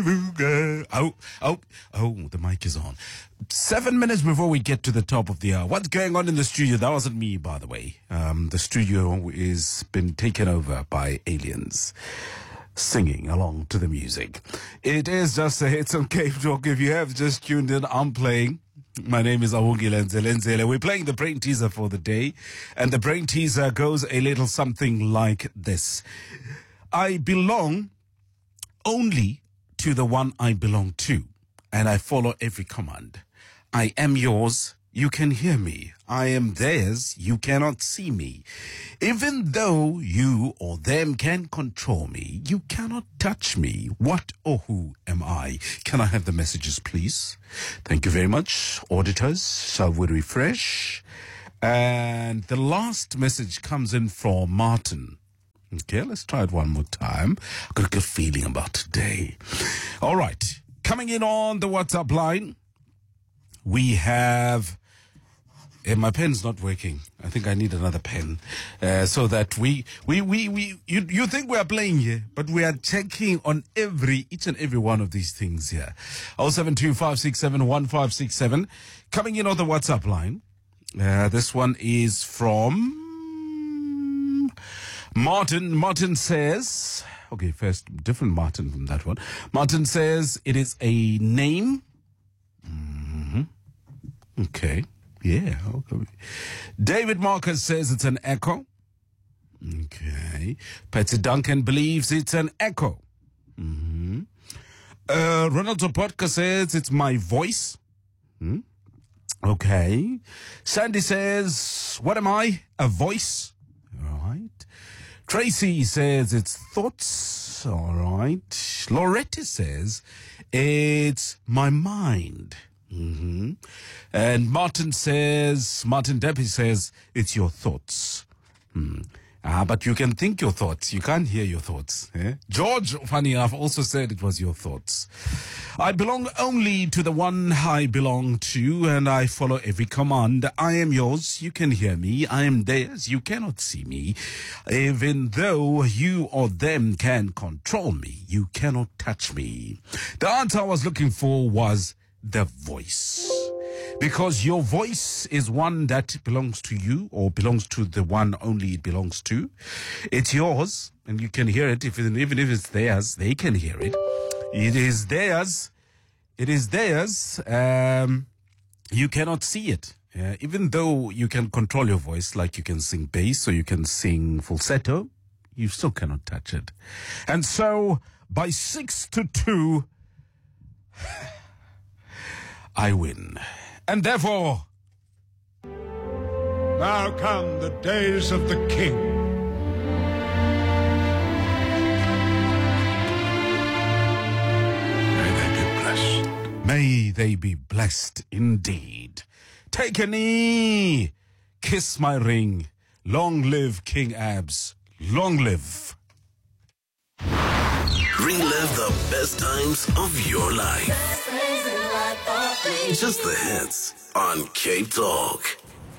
The mic is on. 7 minutes before we get to the top of the hour. What's going on in the studio? That wasn't me, by the way. The studio is been taken over by aliens singing along to the music. It is just a hits on Cape Talk. If you have just tuned in, I'm playing. My name is Awungile Nzelenzele. We're playing the brain teaser for the day. And the brain teaser goes a little something like this. I belong only to the one I belong to, and I follow every command. I am yours, you can hear me. I am theirs, you cannot see me. Even though you or them can control me, you cannot touch me. What or who am I? Can I have the messages, please? Thank you very much. Auditors, shall we refresh? And the last message comes in from Martin. Okay, let's try it one more time. I've got a good feeling about today. All right. Coming in on the WhatsApp line, we have... my pen's not working. I think I need another pen. So that you think we are playing here, but we are checking on each and every one of these things here. 0725671567. Coming in on the WhatsApp line. This one is from... Martin. Martin says, okay, first, different Martin from that one. Martin says it is a name. Mm-hmm. Okay. Yeah. Okay. David Marcus says it's an echo. Okay. Patsy Duncan believes it's an echo. Mm-hmm. Ronald Sopotka says it's my voice. Okay. Sandy says, what am I? A voice? All right. Tracy says it's thoughts. All right. Loretta says it's my mind. Mm-hmm. And Martin Deppy says it's your thoughts. But you can think your thoughts. You can't hear your thoughts. Eh? George, funny enough, also said it was your thoughts. I belong only to the one I belong to, and I follow every command. I am yours. You can hear me. I am theirs. You cannot see me. Even though you or them can control me, you cannot touch me. The answer I was looking for was the voice. Because your voice is one that belongs to you, or belongs to the one only it belongs to. It's yours, and you can hear it. Even if it's theirs, they can hear it. It is theirs. It is theirs. You cannot see it. Even though you can control your voice, like you can sing bass or you can sing falsetto, you still cannot touch it. And so, by 6-2, I win. And therefore, now come the days of the king. May they be blessed. May they be blessed indeed. Take a knee, kiss my ring. Long live King Abs. Long live. Relive the best times of your life. Just the hits on Cape Talk.